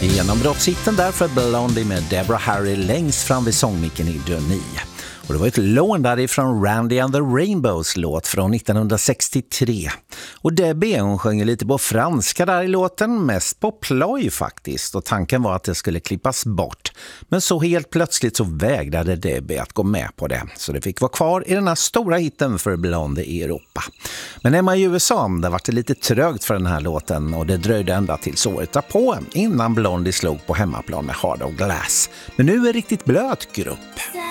Genombrottshitten där för Blondie med Deborah Harry längst fram vid sångmicken i Döni. Och det var ett lån därifrån Randy and the Rainbows låt från 1963. Och Debbie, hon sjöng lite på franska där i låten, mest på ploj faktiskt. Och tanken var att det skulle klippas bort. Men så helt plötsligt så vägrade Debbie att gå med på det. Så det fick vara kvar i den här stora hitten för Blondie i Europa. Men hemma i USA, där var det lite trögt för den här låten. Och det dröjde ända till året därpå innan Blondie slog på hemmaplan med Hard of Glass. Men nu är riktigt blöt grupp.